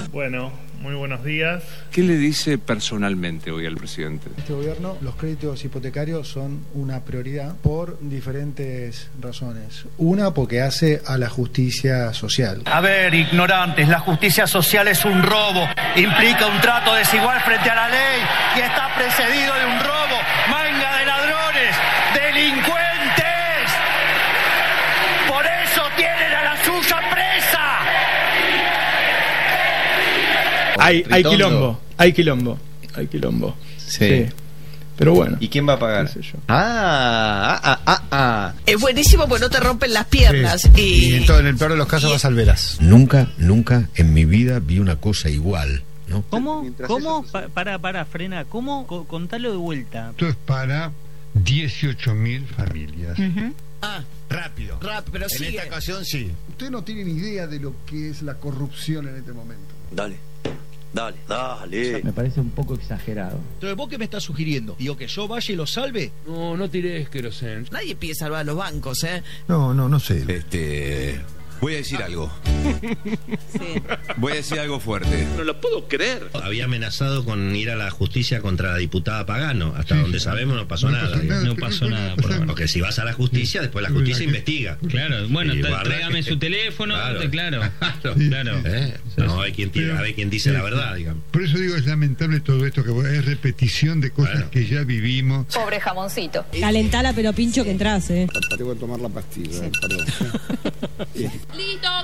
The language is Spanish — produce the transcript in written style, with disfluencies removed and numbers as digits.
Bueno, muy buenos días. ¿Qué le dice personalmente hoy al presidente? Este gobierno, los créditos hipotecarios son una prioridad por diferentes razones. Una, porque hace a la justicia social. A ver, ignorantes, la justicia social es un robo, implica un trato desigual frente a la ley y está precedido de un robo, manga de ladrones, delincuentes. Por eso tienen a la suya presa. Hay quilombo. Sí. Pero bueno. ¿Y quién va a pagar? No sé yo. Es buenísimo porque no te rompen las piernas. Sí. Y en el peor de los casos vas al veras. Nunca en mi vida vi una cosa igual, ¿no? ¿Cómo? Frena. ¿Cómo? Contalo de vuelta. Esto es para 18.000 familias. Rápido. Pero en sigue. esta ocasión sí. Ustedes no tienen idea de lo que es la corrupción en este momento. Dale. Me parece un poco exagerado. Entonces, ¿vos qué me estás sugiriendo? ¿Digo que yo vaya y lo salve? No tires querosén. Nadie pide salvar a los bancos, ¿eh? No sé. Voy a decir algo. Sí. Voy a decir algo fuerte. No lo puedo creer. Había amenazado con ir a la justicia contra la diputada Pagano. Hasta donde sabemos no pasó nada. No pasó nada. Porque si vas a la justicia, después la justicia investiga. Claro, bueno, tráigame su teléfono. Claro. No, hay quien dice la verdad, digamos. Por eso digo, es lamentable todo esto, que es repetición de cosas que ya vivimos. Pobre jamoncito. Calentala, pero pincho que entras, Tengo que tomar la pastilla, perdón. Listo.